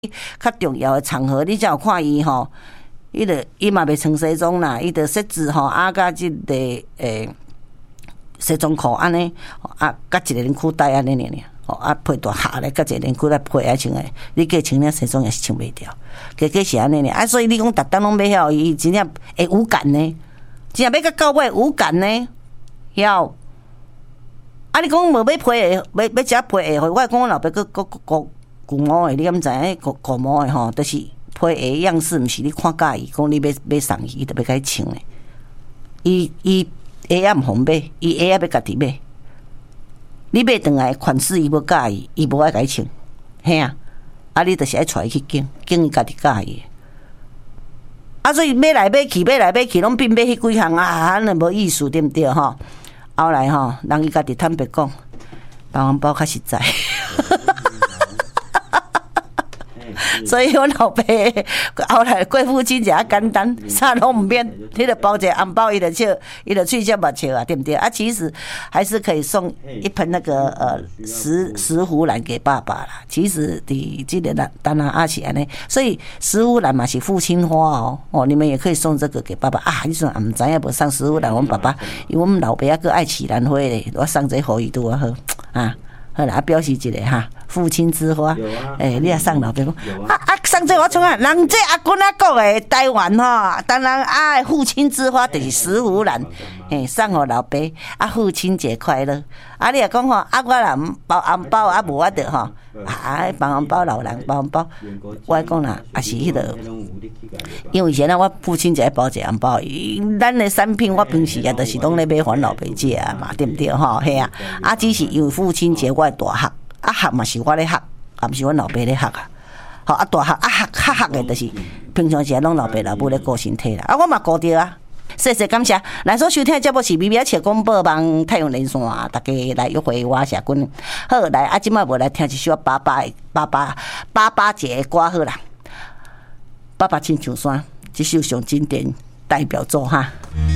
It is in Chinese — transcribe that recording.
较重要的场合，你才有看伊吼，伊嘛袂穿西装啦，伊着设置吼甲即个西装裤安尼，甲一个连裤带安尼尔，配大下咧，甲一个连裤带配爱穿诶，你叫穿咧西装也是穿袂掉，加是安尼尔，所以你讲逐当拢要晓伊真正会有感呢，真正要到尾有感呢，晓。你讲无要配会，要食配会，我讲我老爸个古毛的，你敢知影？古毛的吼，就是配的样式，毋是你看介意，讲你要送伊，特别甲伊穿的。伊鞋也毋方便，伊鞋也要家己买。你买转来款式伊无介意，伊无爱甲伊穿，嘿啊！你就是爱带伊去拣伊家己介意。所以买来买去，拢并买迄几项安尼无意思，对毋对吼？后来吼，人伊家己坦白讲，包红包较实在。所以我老爸后来过父亲节简单，啥拢唔免，你著包一个红包，伊著笑，伊著喙笑目笑啊，对不对？其实还是可以送一盆那个石斛兰给爸爸啦。其实伫这个当然是安尼，所以石斛兰嘛是父亲花哦，你们也可以送这个给爸爸啊。你说也唔知影无送石斛兰，我们爸爸因为我们老爸个爱起兰花咧，我送这互伊拄啊好啊。好啦，表示一下哈，父亲之花。你也送老爸讲送这我创啊，人这阿公阿讲的台湾吼，当然父亲之花就是石斛兰，送互老爸父亲节快乐。你也讲吼，我啦包红包无法度吼，包红包老人包红包，我讲啦，也是迄个，因为以前我父亲节包一个红包，咱的产品我平时也都是拢咧买还老爸食嘛，对不对吼？嘿啊，只是因为父亲节我大盒，盒嘛是我咧盒，也毋是阮老爸咧盒啊。好大盒盒的，就是平常时拢老爸老母咧顾身体啦。我嘛顾着啊。谢谢感谢，咱所收听的节目是咪咪切广播网太阳连线，大家来约会我社群。好来，即摆无来听一首爸爸节的歌好啦。爸爸亲像山，这首上经典代表作哈。